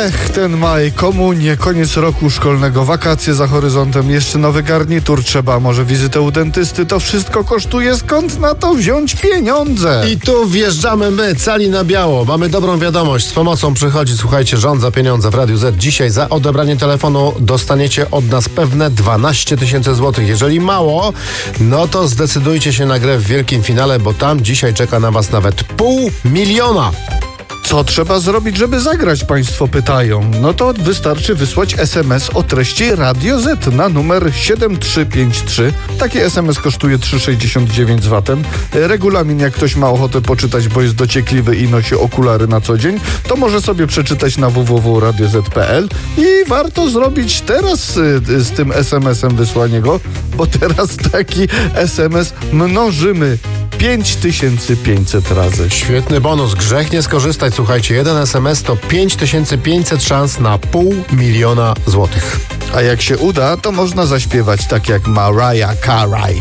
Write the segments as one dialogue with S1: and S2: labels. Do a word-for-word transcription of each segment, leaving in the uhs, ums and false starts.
S1: Ech, ten maj, komunie, koniec roku szkolnego, wakacje za horyzontem, jeszcze nowy garnitur trzeba, może wizytę u dentysty, to wszystko kosztuje, skąd na to wziąć pieniądze?
S2: I tu wjeżdżamy my, cali na biało. Mamy dobrą wiadomość, z pomocą przychodzi, słuchajcie, rząd za pieniądze w Radiu Z. Dzisiaj za odebranie telefonu dostaniecie od nas pewne dwanaście tysięcy złotych. Jeżeli mało, no to zdecydujcie się na grę w wielkim finale, bo tam dzisiaj czeka na was nawet pół miliona.
S1: Co trzeba zrobić, żeby zagrać, państwo pytają. No to wystarczy wysłać es em es o treści Radio Z na numer siedem trzy pięć trzy. Taki es em es kosztuje trzy sześćdziesiąt dziewięć z vatem. Regulamin, jak ktoś ma ochotę poczytać, bo jest dociekliwy i nosi okulary na co dzień, to może sobie przeczytać na w w w kropka radio z kropka p l i warto zrobić teraz z, z tym es em esem wysłanie go, bo teraz taki es em es mnożymy pięć tysięcy pięćset razy.
S2: Świetny bonus, grzech nie skorzystać. Słuchajcie, jeden es em es to pięć tysięcy pięćset szans na pół miliona złotych.
S1: A jak się uda, to można zaśpiewać tak jak Mariah Carey.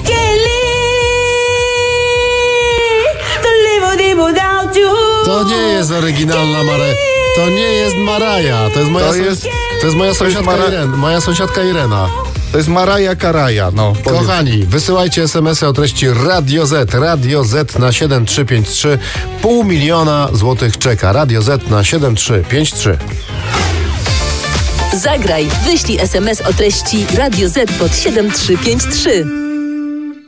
S2: To nie jest oryginalna Mariah. To nie jest Mariah. To jest moja,
S1: To
S2: so...
S1: jest,
S2: to jest moja sąsiadka
S1: Mara...
S2: Irena. Moja sąsiadka Irena.
S1: To jest Mariah Carey, no. Powiedz.
S2: Kochani, wysyłajcie es em esy o treści Radio Z. Radio Z na siedem trzy pięć trzy. Pół miliona złotych czeka. Radio Z na siedem trzy pięć trzy.
S3: Zagraj, wyślij es em es o treści Radio Z pod siedem trzy pięć trzy.